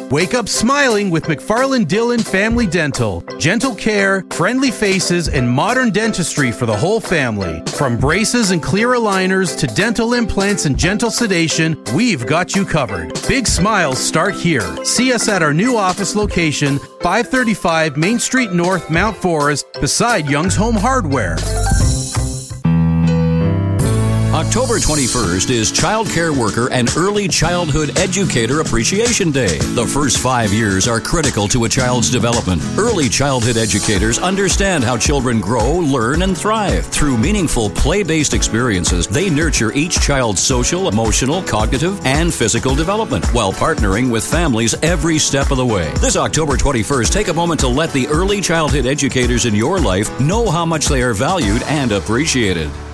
Wake up smiling with McFarland Dillon Family Dental. Gentle care, friendly faces, and modern dentistry for the whole family. From braces and clear aligners to dental implants and gentle sedation, we've got you covered. Big smiles start here. See us at our new office location, 535 Main Street North, Mount Forest, beside Young's Home Hardware. October 21st is Child Care Worker and Early Childhood Educator Appreciation Day. The first 5 years are critical to a child's development. Early childhood educators understand how children grow, learn, and thrive. Through meaningful play-based experiences, they nurture each child's social, emotional, cognitive, and physical development while partnering with families every step of the way. This October 21st, take a moment to let the early childhood educators in your life know how much they are valued and appreciated.